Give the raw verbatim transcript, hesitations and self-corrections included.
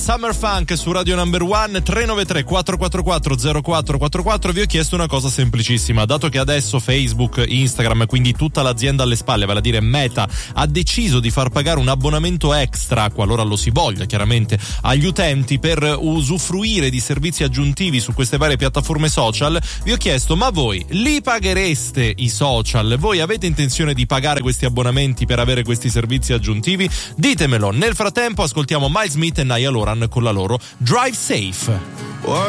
Summer Funk su Radio Number One. Tre nove tre quattro quattro quattro zero quattro quattro quattro. Vi ho chiesto una cosa semplicissima, dato che adesso Facebook, Instagram, quindi tutta l'azienda alle spalle, vale a dire Meta, ha deciso di far pagare un abbonamento extra, qualora lo si voglia chiaramente, agli utenti per usufruire di servizi aggiuntivi su queste varie piattaforme social. Vi ho chiesto: ma voi li paghereste i social? Voi avete intenzione di pagare questi abbonamenti per avere questi servizi aggiuntivi? Ditemelo. Nel frattempo ascoltiamo Miles Smith e Niall Horan con la loro Drive Safe.